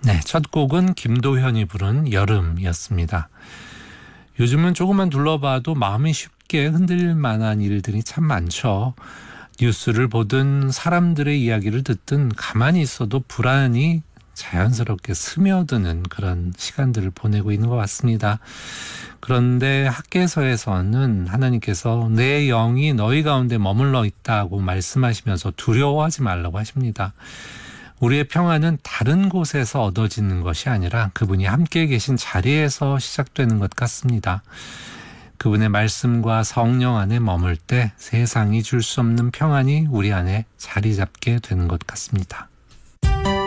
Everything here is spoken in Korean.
네, 첫 곡은 김도현이 부른 여름이었습니다. 요즘은 조금만 둘러봐도 마음이 쉽게 흔들릴 만한 일들이 참 많죠. 뉴스를 보든 사람들의 이야기를 듣든 가만히 있어도 불안이 자연스럽게 스며드는 그런 시간들을 보내고 있는 것 같습니다. 그런데 학개서에서는 하나님께서 내 영이 너희 가운데 머물러 있다고 말씀하시면서 두려워하지 말라고 하십니다. 우리의 평안은 다른 곳에서 얻어지는 것이 아니라 그분이 함께 계신 자리에서 시작되는 것 같습니다. 그분의 말씀과 성령 안에 머물 때 세상이 줄 수 없는 평안이 우리 안에 자리 잡게 되는 것 같습니다.